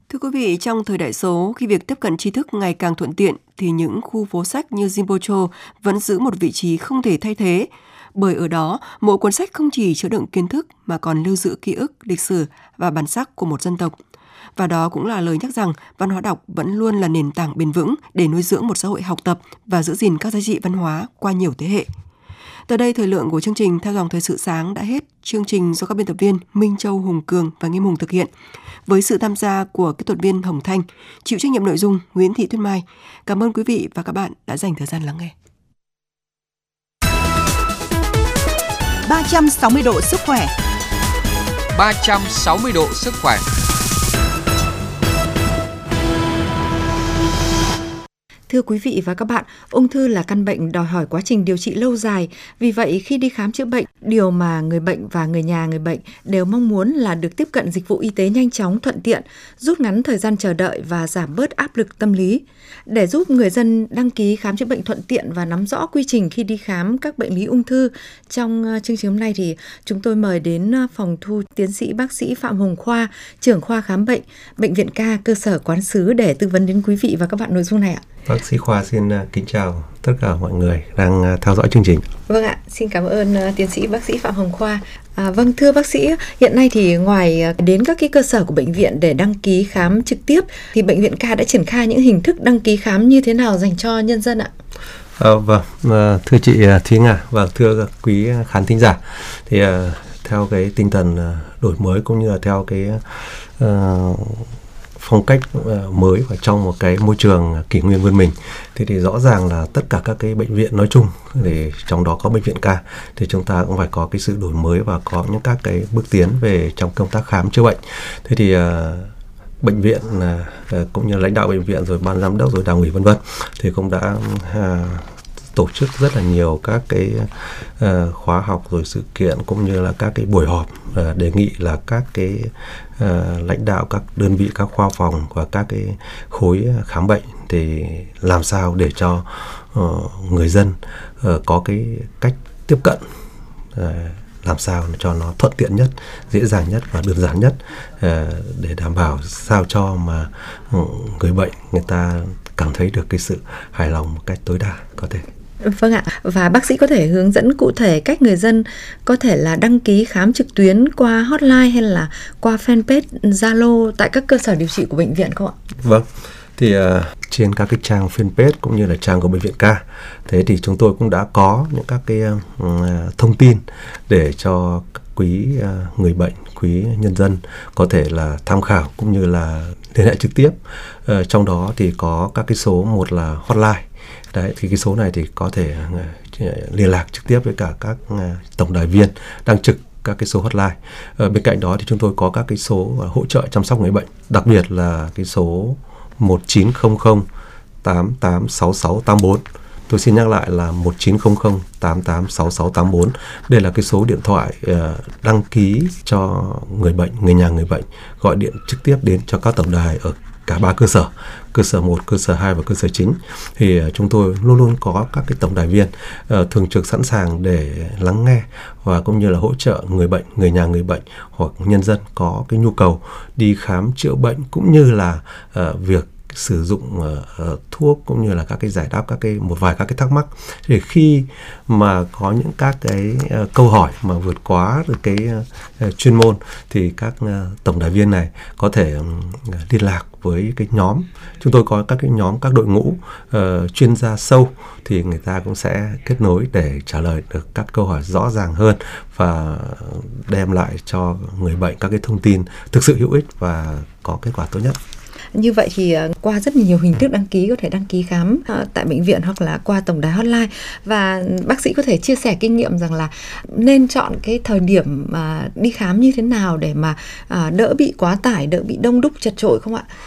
Thưa quý vị, trong thời đại số, khi việc tiếp cận tri thức ngày càng thuận tiện, thì những khu phố sách như Jinpocho vẫn giữ một vị trí không thể thay thế. Bởi ở đó, mỗi cuốn sách không chỉ chứa đựng kiến thức mà còn lưu giữ ký ức, lịch sử và bản sắc của một dân tộc. Và đó cũng là lời nhắc rằng văn hóa đọc vẫn luôn là nền tảng bền vững để nuôi dưỡng một xã hội học tập và giữ gìn các giá trị văn hóa qua nhiều thế hệ. Tới đây, thời lượng của chương trình Theo dòng thời sự sáng đã hết. Chương trình do các biên tập viên Minh Châu, Hùng Cường và Nghiêm Hùng thực hiện, với sự tham gia của kỹ thuật viên Hồng Thanh, chịu trách nhiệm nội dung Nguyễn Thị Tuyết Mai. Cảm ơn quý vị và các bạn đã dành thời gian lắng nghe. 360 độ sức khỏe. 360 độ sức khỏe. Thưa quý vị và các bạn, ung thư là căn bệnh đòi hỏi quá trình điều trị lâu dài. Vì vậy, khi đi khám chữa bệnh, điều mà người bệnh và người nhà người bệnh đều mong muốn là được tiếp cận dịch vụ y tế nhanh chóng, thuận tiện, rút ngắn thời gian chờ đợi và giảm bớt áp lực tâm lý. Để giúp người dân đăng ký khám chữa bệnh thuận tiện và nắm rõ quy trình khi đi khám các bệnh lý ung thư, trong chương trình hôm nay thì chúng tôi mời đến phòng thu tiến sĩ bác sĩ Phạm Hồng Khoa, trưởng khoa khám bệnh, Bệnh viện Ca cơ sở Quán Sứ để tư vấn đến quý vị và các bạn nội dung này ạ. Bác sĩ Khoa xin kính chào tất cả mọi người đang theo dõi chương trình. Vâng ạ, xin cảm ơn tiến sĩ bác sĩ Phạm Hồng Khoa. Vâng, thưa bác sĩ, hiện nay thì ngoài đến các cái cơ sở của bệnh viện để đăng ký khám trực tiếp, thì Bệnh viện Ca đã triển khai những hình thức đăng ký khám như thế nào dành cho nhân dân ạ? Vâng, thưa chị Thúy Nga và thưa quý khán thính giả, thì theo cái tinh thần đổi mới cũng như là theo cái phong cách mới và trong một cái môi trường kỷ nguyên vươn mình, thì rõ ràng là tất cả các cái bệnh viện nói chung, thì trong đó có Bệnh viện Ca, thì chúng ta cũng phải có cái sự đổi mới và có những các cái bước tiến về trong công tác khám chữa bệnh. Thế thì bệnh viện cũng như lãnh đạo bệnh viện rồi ban giám đốc rồi đảng ủy vân vân thì cũng đã tổ chức rất là nhiều các cái khóa học rồi sự kiện cũng như là các cái buổi họp đề nghị là các cái lãnh đạo các đơn vị, các khoa phòng và các cái khối khám bệnh thì làm sao để cho người dân có cái cách tiếp cận làm sao cho nó thuận tiện nhất, dễ dàng nhất và đơn giản nhất, để đảm bảo sao cho mà người bệnh người ta cảm thấy được cái sự hài lòng một cách tối đa có thể. Vâng ạ, và bác sĩ có thể hướng dẫn cụ thể cách người dân có thể là đăng ký khám trực tuyến qua hotline hay là qua fanpage Zalo tại các cơ sở điều trị của bệnh viện không ạ? Vâng, thì trên các cái trang fanpage cũng như là trang của Bệnh viện Ca, thế thì chúng tôi cũng đã có những các cái thông tin để cho quý người bệnh, quý nhân dân có thể là tham khảo cũng như là liên hệ trực tiếp. Trong đó thì có các cái số, một là hotline. Đấy, thì cái số này thì có thể liên lạc trực tiếp với cả các tổng đài viên đang trực các cái số hotline. Bên cạnh đó thì chúng tôi có các cái số hỗ trợ chăm sóc người bệnh, đặc biệt là cái số 1900 886684. Tôi xin nhắc lại là 1900 886684. Đây là cái số điện thoại đăng ký cho người bệnh, người nhà người bệnh gọi điện trực tiếp đến cho các tổng đài ở cả 3 cơ sở, cơ sở 1, cơ sở 2 và cơ sở chính. Thì chúng tôi luôn luôn có các cái tổng đài viên thường trực sẵn sàng để lắng nghe và cũng như là hỗ trợ người bệnh, người nhà người bệnh hoặc nhân dân có cái nhu cầu đi khám chữa bệnh cũng như là việc sử dụng thuốc cũng như là các cái giải đáp một vài các cái thắc mắc. Thì khi mà có những các cái câu hỏi mà vượt quá được cái chuyên môn thì các tổng đài viên này có thể liên lạc với cái nhóm. Chúng tôi có các cái nhóm, các đội ngũ chuyên gia sâu thì người ta cũng sẽ kết nối để trả lời được các câu hỏi rõ ràng hơn và đem lại cho người bệnh các cái thông tin thực sự hữu ích và có kết quả tốt nhất. Như vậy thì qua rất nhiều hình thức đăng ký, có thể đăng ký khám tại bệnh viện hoặc là qua tổng đài hotline. Và bác sĩ có thể chia sẻ kinh nghiệm rằng là nên chọn cái thời điểm mà đi khám như thế nào để mà đỡ bị quá tải, đỡ bị đông đúc chật chội không ạ?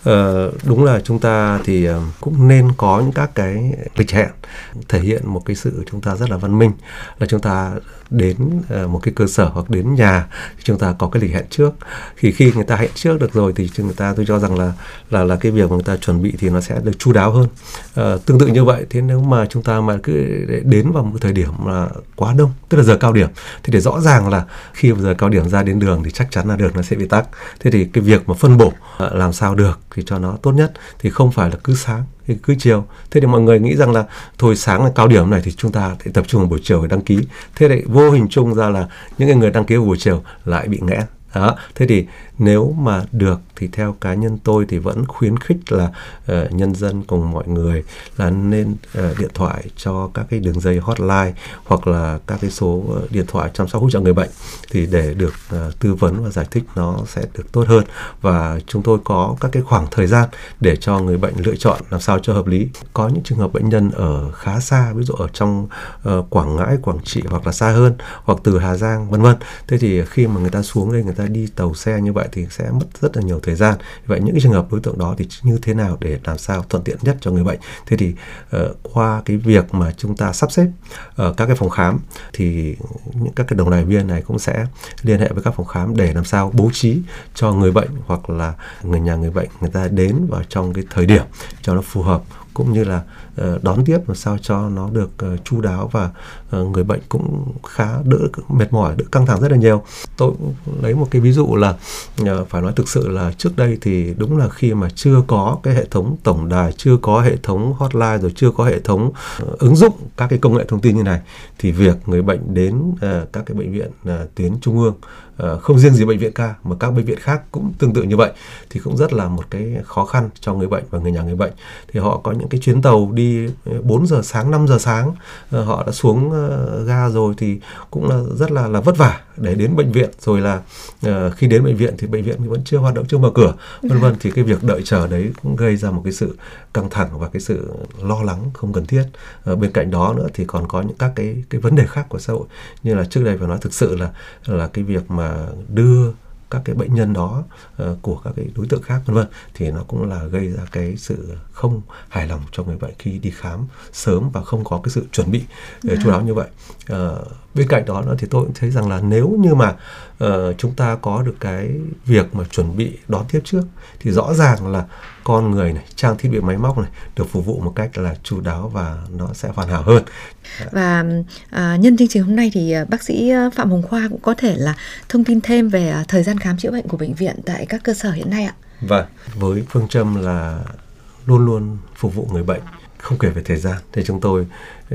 Đúng là chúng ta thì cũng nên có những các cái lịch hẹn thể hiện một cái sự chúng ta rất là văn minh, là chúng ta đến một cái cơ sở hoặc đến nhà chúng ta có cái lịch hẹn trước. Thì khi người ta hẹn trước được rồi thì tôi cho rằng là cái việc mà người ta chuẩn bị thì nó sẽ được chu đáo hơn. Tương tự như vậy, thế nếu mà chúng ta mà cứ đến vào một thời điểm là quá đông, tức là giờ cao điểm, thì để rõ ràng là khi giờ cao điểm ra đến đường thì chắc chắn là đường nó sẽ bị tắc. Thế thì cái việc mà phân bổ làm sao được thì cho nó tốt nhất thì không phải là cứ sáng thì cứ chiều. Thế thì mọi người nghĩ rằng là thôi sáng là cao điểm này thì chúng ta phải tập trung vào buổi chiều để đăng ký. Thế thì vô hình chung ra là những người đăng ký vào buổi chiều lại bị nghẽn. Đó. Thế thì nếu mà được thì theo cá nhân tôi thì vẫn khuyến khích là nhân dân cùng mọi người là nên điện thoại cho các cái đường dây hotline hoặc là các cái số điện thoại chăm sóc hỗ trợ người bệnh thì để được tư vấn và giải thích nó sẽ được tốt hơn. Và chúng tôi có các cái khoảng thời gian để cho người bệnh lựa chọn làm sao cho hợp lý. Có những trường hợp bệnh nhân ở khá xa, ví dụ ở trong Quảng Ngãi, Quảng Trị hoặc là xa hơn, hoặc từ Hà Giang vân vân. Thế thì khi mà người ta xuống đây, người ta đi tàu xe như vậy thì sẽ mất rất là nhiều thời gian. Vậy những cái trường hợp đối tượng đó thì như thế nào để làm sao thuận tiện nhất cho người bệnh? Thế thì qua cái việc mà chúng ta sắp xếp các cái phòng khám thì các cái đồng đài viên này cũng sẽ liên hệ với các phòng khám để làm sao bố trí cho người bệnh hoặc là người nhà người bệnh người ta đến vào trong cái thời điểm cho nó phù hợp, cũng như là đón tiếp làm sao cho nó được chu đáo và người bệnh cũng khá đỡ mệt mỏi, đỡ căng thẳng rất là nhiều. Tôi lấy một cái ví dụ là phải nói thực sự là trước đây thì đúng là khi mà chưa có cái hệ thống tổng đài, chưa có hệ thống hotline, rồi chưa có hệ thống ứng dụng các cái công nghệ thông tin như này, thì việc người bệnh đến các cái bệnh viện tuyến trung ương, không riêng gì bệnh viện ca mà các bệnh viện khác cũng tương tự như vậy, thì cũng rất là một cái khó khăn cho người bệnh và người nhà người bệnh. Thì họ có những cái chuyến tàu đi 4 giờ sáng, 5 giờ sáng, họ đã xuống ga rồi thì cũng là rất là vất vả để đến bệnh viện, rồi là khi đến bệnh viện thì bệnh viện vẫn chưa hoạt động, chưa mở cửa vân vân. Thì cái việc đợi chờ đấy cũng gây ra một cái sự căng thẳng và cái sự lo lắng không cần thiết. Bên cạnh đó nữa thì còn có những các cái vấn đề khác của xã hội, như là trước đây phải nói thực sự là cái việc mà đưa các cái bệnh nhân đó của các cái đối tượng khác vân vân, thì nó cũng là gây ra cái sự không hài lòng cho người bệnh khi đi khám sớm và không có cái sự chuẩn bị chu đáo như vậy. Bên cạnh đó nữa thì tôi cũng thấy rằng là nếu như mà chúng ta có được cái việc mà chuẩn bị đón tiếp trước thì rõ ràng là con người này, trang thiết bị máy móc này được phục vụ một cách là chu đáo và nó sẽ hoàn hảo hơn. Và nhân chương trình hôm nay thì bác sĩ Phạm Hồng Khoa cũng có thể là thông tin thêm về thời gian khám chữa bệnh của bệnh viện tại các cơ sở hiện nay ạ. Vâng, với phương châm là luôn luôn phục vụ người bệnh, không kể về thời gian, thì chúng tôi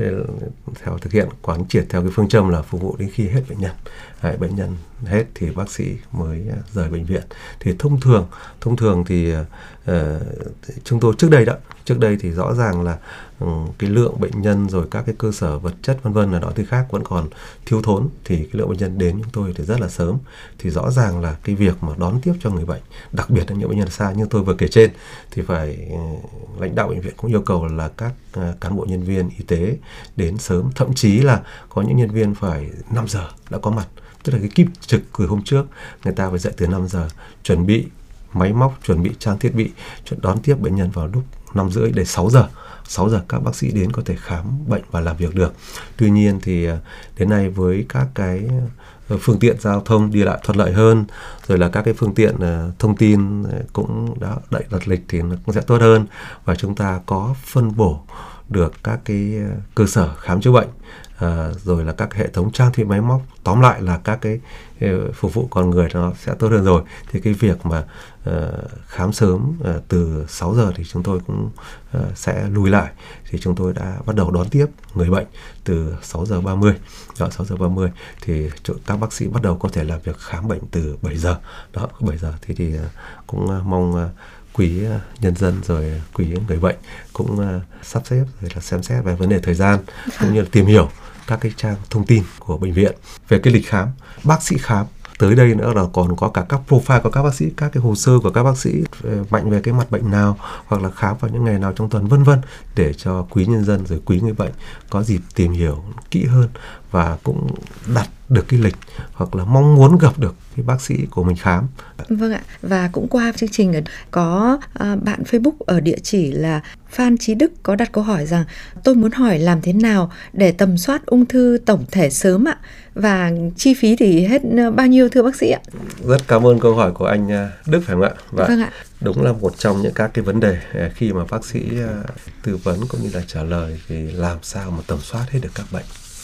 thực hiện quán triệt theo cái phương châm là phục vụ đến khi hết bệnh nhân. Bệnh nhân hết thì bác sĩ mới rời bệnh viện. Thì thông thường thì chúng tôi trước đây thì rõ ràng là cái lượng bệnh nhân rồi các cái cơ sở vật chất vân vân là đó thứ khác vẫn còn thiếu thốn, thì cái lượng bệnh nhân đến chúng tôi thì rất là sớm. Thì rõ ràng là cái việc mà đón tiếp cho người bệnh, đặc biệt là những bệnh nhân xa như tôi vừa kể trên, thì phải lãnh đạo bệnh viện cũng yêu cầu là các cán bộ nhân viên y tế đến sớm, thậm chí là có những nhân viên phải 5 giờ đã có mặt. Tức là cái kíp trực từ hôm trước, người ta phải dậy từ 5 giờ, chuẩn bị máy móc, chuẩn bị trang thiết bị, đón tiếp bệnh nhân vào lúc 5:30 để 6 giờ. 6 giờ các bác sĩ đến có thể khám bệnh và làm việc được. Tuy nhiên thì đến nay với các cái phương tiện giao thông đi lại thuận lợi hơn, rồi là các cái phương tiện thông tin cũng đã đặt lịch thì nó cũng sẽ tốt hơn, và chúng ta có phân bổ được các cái cơ sở khám chữa bệnh, rồi là các hệ thống trang thiết bị máy móc, tóm lại là các cái phục vụ con người nó sẽ tốt hơn rồi. Thì cái việc mà khám sớm từ 6 giờ thì chúng tôi cũng sẽ lùi lại, thì chúng tôi đã bắt đầu đón tiếp người bệnh từ 6:30. 6:30 thì các bác sĩ bắt đầu có thể làm việc khám bệnh từ 7 giờ. Đó, 7 giờ thì cũng mong quý nhân dân rồi quý người bệnh cũng sắp xếp rồi là xem xét về vấn đề thời gian, cũng như là tìm hiểu các cái trang thông tin của bệnh viện về cái lịch khám, bác sĩ khám. Tới đây nữa là còn có cả các profile của các bác sĩ, các cái hồ sơ của các bác sĩ mạnh về cái mặt bệnh nào, hoặc là khám vào những ngày nào trong tuần vân vân, để cho quý nhân dân rồi quý người bệnh có dịp tìm hiểu kỹ hơn và cũng đặt được cái lịch hoặc là mong muốn gặp được cái bác sĩ của mình khám. Vâng ạ, và cũng qua chương trình có bạn Facebook ở địa chỉ là Phan Chí Đức có đặt câu hỏi rằng tôi muốn hỏi làm thế nào để tầm soát ung thư tổng thể sớm ạ, và chi phí thì hết bao nhiêu thưa bác sĩ ạ? Rất cảm ơn câu hỏi của anh Đức phải không ạ? Và vâng ạ. Đúng là một trong những các cái vấn đề khi mà bác sĩ tư vấn cũng như là trả lời thì làm sao mà tầm soát hết được các bệnh.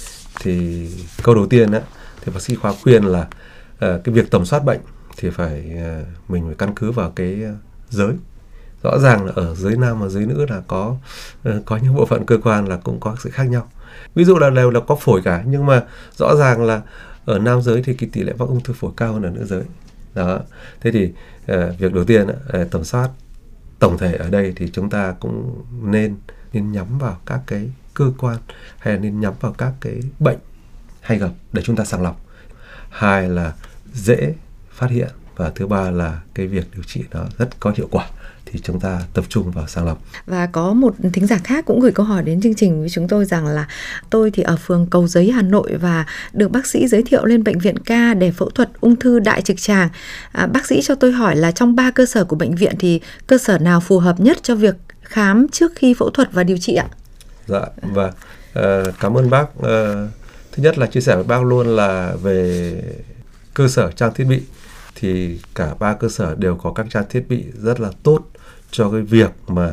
Thì câu đầu tiên thì bác sĩ Khoa khuyên là cái việc tầm soát bệnh thì mình phải căn cứ vào cái giới. Rõ ràng là ở giới nam và giới nữ là có những bộ phận cơ quan là cũng có sự khác nhau. Ví dụ là đều là có phổi cả, nhưng mà rõ ràng là ở nam giới thì cái tỷ lệ mắc ung thư phổi cao hơn ở nữ giới. Đó. Thế thì việc đầu tiên tầm soát tổng thể ở đây thì chúng ta cũng nên nhắm vào các cái cơ quan hay là nên nhắm vào các cái bệnh hay gặp để chúng ta sàng lọc. Hai là dễ phát hiện, và thứ ba là cái việc điều trị nó rất có hiệu quả thì chúng ta tập trung vào sàng lọc. Và có một thính giả khác cũng gửi câu hỏi đến chương trình với chúng tôi rằng là tôi thì ở phường Cầu Giấy, Hà Nội và được bác sĩ giới thiệu lên bệnh viện Ca để phẫu thuật ung thư đại trực tràng. Bác sĩ cho tôi hỏi là trong 3 cơ sở của bệnh viện thì cơ sở nào phù hợp nhất cho việc khám trước khi phẫu thuật và điều trị ạ? Dạ, và cảm ơn bác. Thứ nhất là chia sẻ với bác luôn là về cơ sở trang thiết bị thì cả 3 cơ sở đều có các trang thiết bị rất là tốt cho cái việc mà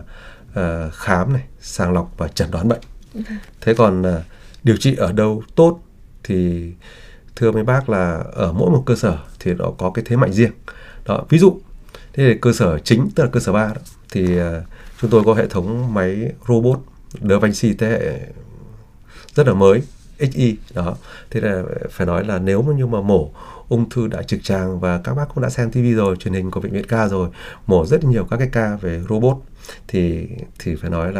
khám này, sàng lọc và chẩn đoán bệnh. Thế còn điều trị ở đâu tốt thì thưa mấy bác là ở mỗi một cơ sở thì nó có cái thế mạnh riêng. Đó, ví dụ thế thì cơ sở chính tức là cơ sở 3 đó, thì chúng tôi có hệ thống máy robot Da Vinci thế hệ rất là mới, XI đó. Thế là phải nói là nếu như mà mổ ung thư đại trực tràng, và các bác cũng đã xem TV rồi, truyền hình của bệnh viện Ca rồi, mổ rất nhiều các cái ca về robot thì phải nói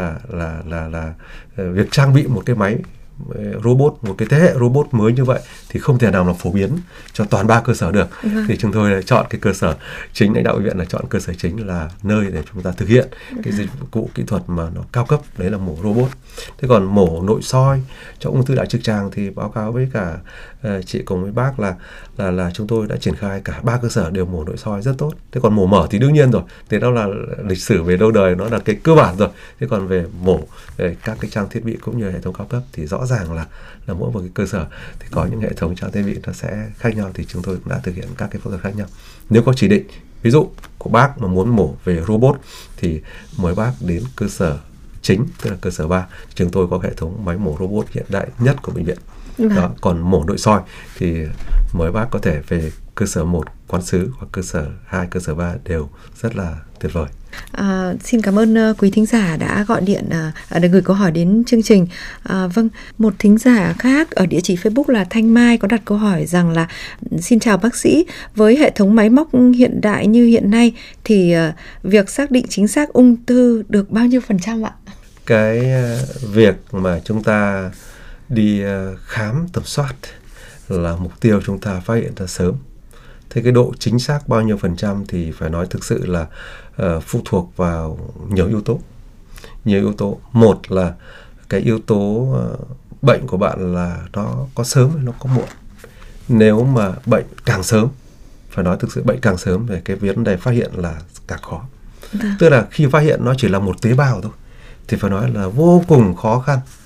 là việc trang bị một cái máy robot, một cái thế hệ robot mới như vậy thì không thể nào mà phổ biến cho toàn 3 cơ sở được. Thì chúng tôi đã chọn cái cơ sở chính, lãnh đạo bệnh viện là chọn cơ sở chính là nơi để chúng ta thực hiện cái dịch vụ kỹ thuật mà nó cao cấp, đấy là mổ robot. Thế còn mổ nội soi cho ung thư đại trực tràng thì báo cáo với cả chị cùng với bác là chúng tôi đã triển khai cả 3 cơ sở đều mổ nội soi rất tốt. Thế còn mổ mở thì đương nhiên rồi, thế đó là lịch sử về lâu đời, nó là cái cơ bản rồi. Thế còn về mổ về các cái trang thiết bị cũng như hệ thống cao cấp thì rõ ràng là mỗi một cái cơ sở thì có những hệ thống trang thiết bị nó sẽ khác nhau, thì chúng tôi cũng đã thực hiện các cái phẫu thuật khác nhau. Nếu có chỉ định ví dụ của bác mà muốn mổ về robot thì mời bác đến cơ sở chính, tức là cơ sở 3. Chúng tôi có hệ thống máy mổ robot hiện đại nhất của bệnh viện. Đó, còn mổ nội soi thì mời bác có thể về cơ sở 1 Quán Sứ hoặc cơ sở 2, cơ sở 3 đều rất là tuyệt vời. Xin cảm ơn quý thính giả đã gọi điện để gửi câu hỏi đến chương trình. Vâng, một thính giả khác ở địa chỉ Facebook là Thanh Mai có đặt câu hỏi rằng là xin chào bác sĩ, với hệ thống máy móc hiện đại như hiện nay thì việc xác định chính xác ung thư được bao nhiêu %ạ? Cái việc mà chúng ta đi khám tầm soát là mục tiêu chúng ta phát hiện ra sớm. Thế cái độ chính xác bao nhiêu % thì phải nói thực sự là phụ thuộc vào nhiều yếu tố. Nhiều yếu tố. Một là cái yếu tố bệnh của bạn là nó có sớm hay nó có muộn. Nếu mà bệnh càng sớm, phải nói thực sự bệnh càng sớm thì cái vấn đề phát hiện là càng khó. Tức là khi phát hiện nó chỉ là một tế bào thôi thì phải nói là vô cùng khó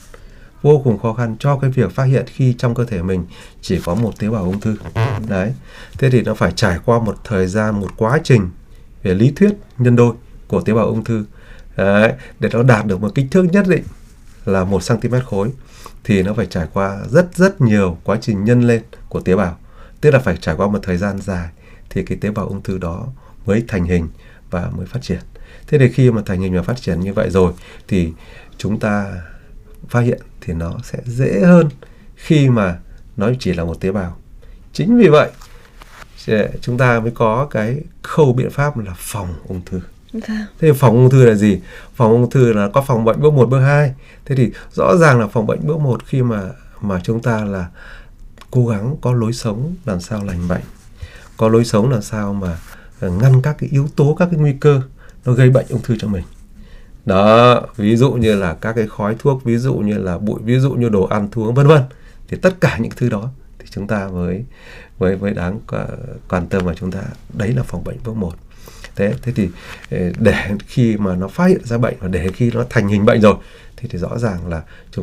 khăn cho cái việc phát hiện khi trong cơ thể mình chỉ có một tế bào ung thư. Đấy. Thế thì nó phải trải qua một thời gian, một quá trình về lý thuyết nhân đôi của tế bào ung thư. Đấy. Để nó đạt được một kích thước nhất định là 1 cm khối thì nó phải trải qua rất nhiều quá trình nhân lên của tế bào. Tức là phải trải qua một thời gian dài thì cái tế bào ung thư đó mới thành hình và mới phát triển. Thế thì khi mà thành hình và phát triển như vậy rồi thì chúng ta phát hiện thì nó sẽ dễ hơn khi mà nó chỉ là một tế bào. Chính vì vậy chúng ta mới có cái khâu biện pháp là phòng ung thư. Thế phòng ung thư là gì? Phòng ung thư là có phòng bệnh bước 1, bước 2. Thế thì rõ ràng là phòng bệnh bước 1 khi mà chúng ta là cố gắng có lối sống làm sao lành mạnh, có lối sống làm sao mà ngăn các cái yếu tố, các cái nguy cơ nó gây bệnh ung thư cho mình. Đó, ví dụ như là các cái khói thuốc, ví dụ như là bụi, ví dụ như đồ ăn, thuốc, vân vân. Thì tất cả những thứ đó thì chúng ta mới đáng quan tâm, và chúng ta đấy là phòng bệnh bước 1. Thế thì để khi mà nó phát hiện ra bệnh và để khi nó thành hình bệnh rồi thì rõ ràng là chúng